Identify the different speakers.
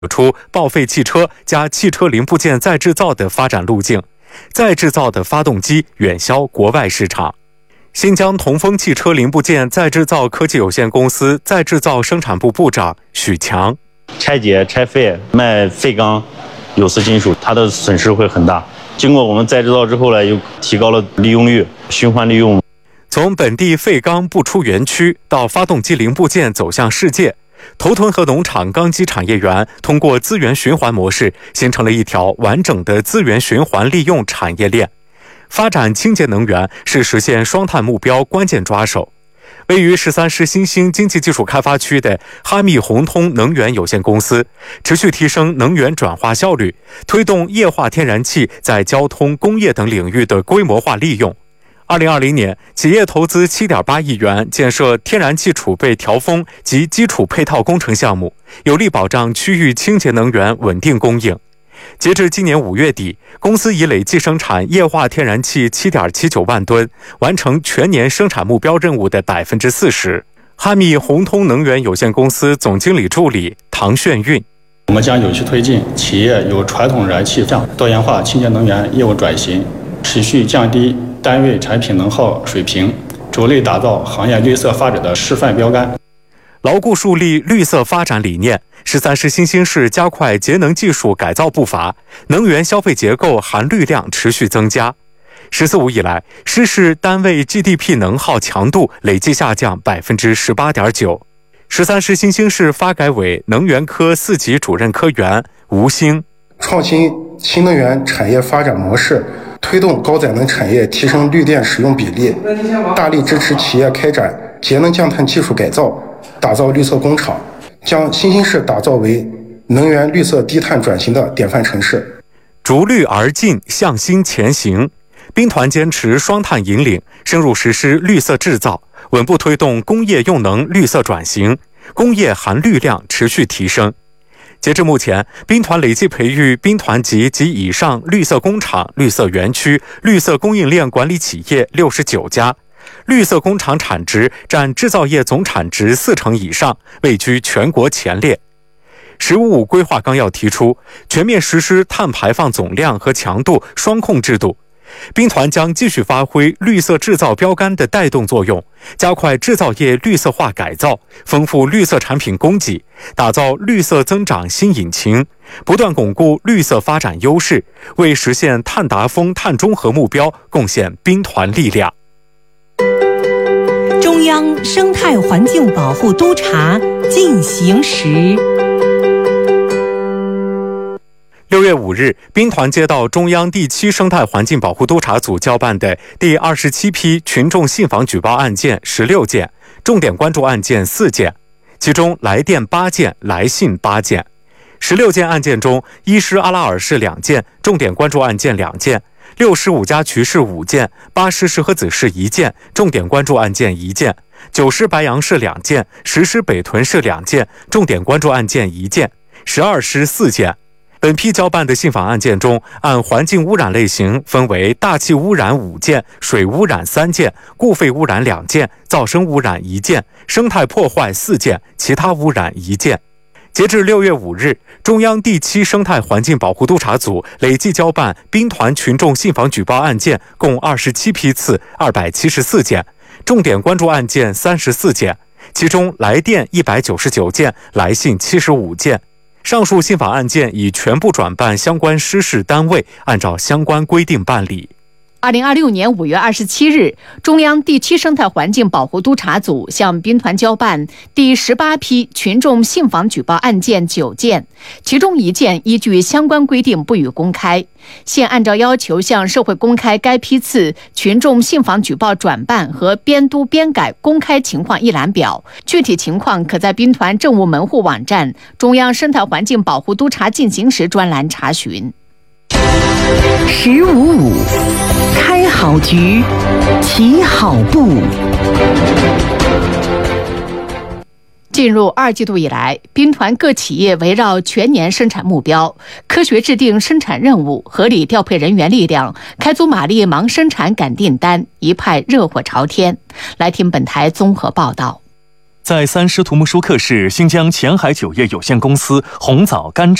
Speaker 1: 出报废汽车加汽车零部件再制造的发展路径，再制造的发动机远销国外市场。新疆同丰汽车零部件再制造科技有限公司再制造生产部部长许强：
Speaker 2: 拆解拆废卖废钢有色金属，它的损失会很大。经过我们再制造之后呢，又提高了利用率，循环利用。
Speaker 1: 从本地废钢不出园区到发动机零部件走向世界，头屯河农场钢机产业园通过资源循环模式，形成了一条完整的资源循环利用产业链。发展清洁能源是实现双碳目标关键抓手。位于13师新兴经济技术开发区的哈密宏通能源有限公司，持续提升能源转化效率，推动液化天然气在交通、工业等领域的规模化利用。2020年，企业投资7.8亿元建设天然气储备调峰及基础配套工程项目，有力保障区域清洁能源稳定供应。截至今年5月底，公司已累计生产液化天然气7.79万吨，完成全年生产目标任务的40%。哈密宏通能源有限公司总经理助理唐炫运：
Speaker 3: 我们将有序推进企业由传统燃气向多元化清洁能源业务转型，持续降低单位产品能耗水平，着力打造行业绿色发展的示范标杆。
Speaker 1: 牢固树立绿色发展理念，13师新兴市加快节能技术改造步伐，能源消费结构含绿量持续增加。14.5以来，师市单位 GDP 能耗强度累计下降 18.9%。13师新兴市发改委能源科4级主任科员吴兴：
Speaker 4: 创新新能源产业发展模式，推动高载能产业提升绿电使用比例，大力支持企业开展节能降碳技术改造，打造绿色工厂，将新兴市打造为能源绿色低碳转型的典范城市。
Speaker 1: 逐绿而进，向新前行。兵团坚持双碳引领，深入实施绿色制造，稳步推动工业用能绿色转型，工业含绿量持续提升。截至目前，兵团累计培育兵团级及以上绿色工厂、绿色园区、绿色供应链管理企业69家，绿色工厂产值占制造业总产值40%以上，位居全国前列。“15+5”规划纲要提出，全面实施碳排放总量和强度双控制度。兵团将继续发挥绿色制造标杆的带动作用，加快制造业绿色化改造，丰富绿色产品供给，打造绿色增长新引擎，不断巩固绿色发展优势，为实现碳达峰、碳中和目标贡献兵团力量。
Speaker 5: 中央生态环境保护督察进行时。
Speaker 1: 6月5日，兵团接到中央第7生态环境保护督察组交办的第27批群众信访举报案件16件，重点关注案件4件，其中来电8件，来信8件。16件案件中，伊施阿拉尔市2件，重点关注案件2件；6施五家渠市5件；8施石河子市1件，重点关注案件1件；9施白杨市2件；10施北屯市2件，重点关注案件1件；12施4件。本批交办的信访案件中，按环境污染类型分为大气污染5件、水污染3件、固废污染2件、噪声污染1件、生态破坏4件、其他污染1件。截至6月5日，中央第7生态环境保护督察组累计交办兵团群众信访举报案件共27批次274件，重点关注案件34件，其中来电199件，来信75件。上述信访案件已全部转办相关师市单位，按照相关规定办理。
Speaker 6: 2026年5月27日，中央第7生态环境保护督察组向兵团交办第18批群众信访举报案件9件，其中1件依据相关规定不予公开。现按照要求向社会公开该批次群众信访举报转办和编督编改公开情况一览表，具体情况可在兵团政务门户网站中央生态环境保护督察进行时专栏查询。
Speaker 5: 15+5，开好局，起好步。
Speaker 6: 进入2季度以来，兵团各企业围绕全年生产目标，科学制定生产任务，合理调配人员力量，开足马力忙生产赶订单，一派热火朝天。来听本台综合报道。
Speaker 7: 在三狮图木舒克市新疆前海酒业有限公司红枣甘